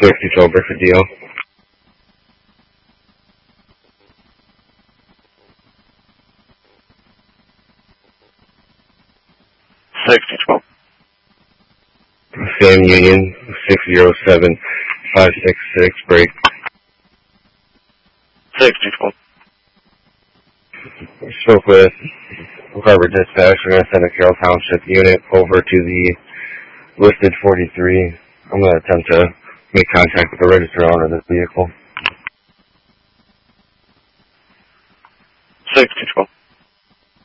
6012 Brickford DL. 6012. Sam Union 607566 break. 6012. We spoke with Harbor Dispatch. We're going to send a Carroll Township unit over to the listed 43. I'm going to attempt to make contact with the registered owner of this vehicle.